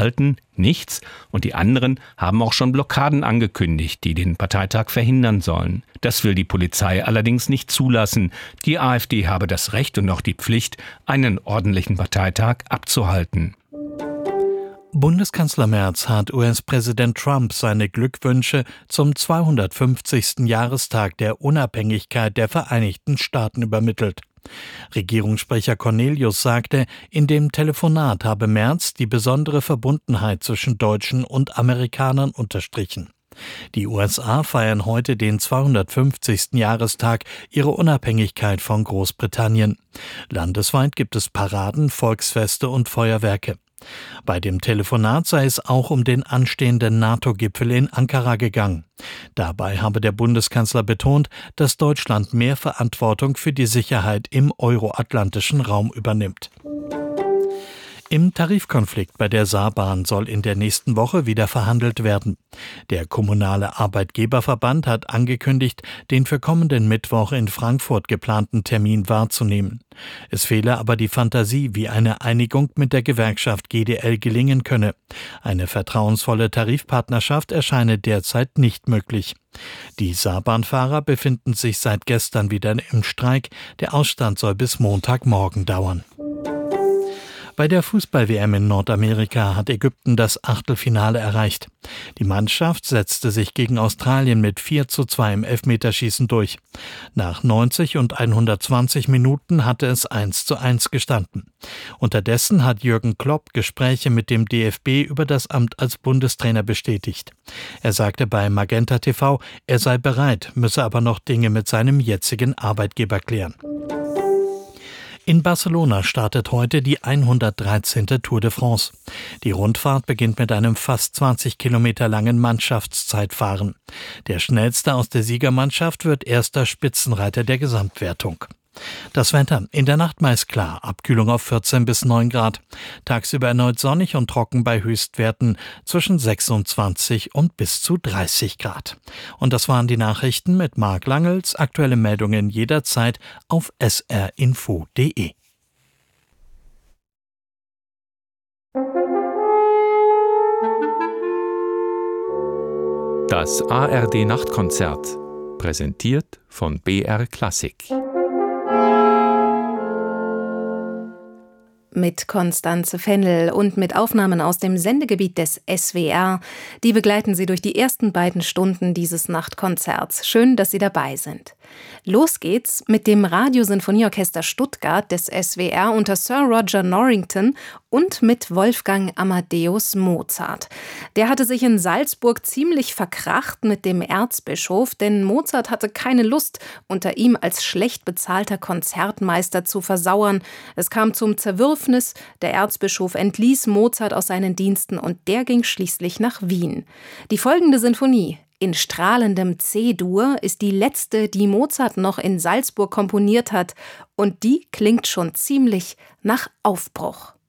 halten? Nichts. Und die anderen haben auch schon Blockaden angekündigt, die den Parteitag verhindern sollen. Das will die Polizei allerdings nicht zulassen. Die AfD habe das Recht und auch die Pflicht, einen ordentlichen Parteitag abzuhalten. Bundeskanzler Merz hat US-Präsident Trump seine Glückwünsche zum 250. Jahrestag der Unabhängigkeit der Vereinigten Staaten übermittelt. Regierungssprecher Cornelius sagte, in dem Telefonat habe Merz die besondere Verbundenheit zwischen Deutschen und Amerikanern unterstrichen. Die USA feiern heute den 250. Jahrestag ihrer Unabhängigkeit von Großbritannien. Landesweit gibt es Paraden, Volksfeste und Feuerwerke. Bei dem Telefonat sei es auch um den anstehenden NATO-Gipfel in Ankara gegangen. Dabei habe der Bundeskanzler betont, dass Deutschland mehr Verantwortung für die Sicherheit im euroatlantischen Raum übernimmt. Im Tarifkonflikt bei der Saarbahn soll in der nächsten Woche wieder verhandelt werden. Der kommunale Arbeitgeberverband hat angekündigt, den für kommenden Mittwoch in Frankfurt geplanten Termin wahrzunehmen. Es fehle aber die Fantasie, wie eine Einigung mit der Gewerkschaft GdL gelingen könne. Eine vertrauensvolle Tarifpartnerschaft erscheine derzeit nicht möglich. Die Saarbahnfahrer befinden sich seit gestern wieder im Streik. Der Ausstand soll bis Montagmorgen dauern. Bei der Fußball-WM in Nordamerika hat Ägypten das Achtelfinale erreicht. Die Mannschaft setzte sich gegen Australien mit 4:2 im Elfmeterschießen durch. Nach 90 und 120 Minuten hatte es 1:1 gestanden. Unterdessen hat Jürgen Klopp Gespräche mit dem DFB über das Amt als Bundestrainer bestätigt. Er sagte bei Magenta TV, er sei bereit, müsse aber noch Dinge mit seinem jetzigen Arbeitgeber klären. In Barcelona startet heute die 113. Tour de France. Die Rundfahrt beginnt mit einem fast 20 Kilometer langen Mannschaftszeitfahren. Der schnellste aus der Siegermannschaft wird erster Spitzenreiter der Gesamtwertung. Das Wetter: in der Nacht meist klar, Abkühlung auf 14 bis 9 Grad. Tagsüber erneut sonnig und trocken bei Höchstwerten zwischen 26 und bis zu 30 Grad. Und das waren die Nachrichten mit Marc Langels. Aktuelle Meldungen jederzeit auf srinfo.de. Das ARD-Nachtkonzert, präsentiert von BR Klassik. Mit Constanze Fennel und mit Aufnahmen aus dem Sendegebiet des SWR. Die begleiten Sie durch die ersten beiden Stunden dieses Nachtkonzerts. Schön, dass Sie dabei sind. Los geht's mit dem Radiosinfonieorchester Stuttgart des SWR unter Sir Roger Norrington und mit Wolfgang Amadeus Mozart. Der hatte sich in Salzburg ziemlich verkracht mit dem Erzbischof, denn Mozart hatte keine Lust, unter ihm als schlecht bezahlter Konzertmeister zu versauern. Es kam zum Zerwürfnis, der Erzbischof entließ Mozart aus seinen Diensten und der ging schließlich nach Wien. Die folgende Sinfonie in strahlendem C-Dur ist die letzte, die Mozart noch in Salzburg komponiert hat, und die klingt schon ziemlich nach Aufbruch.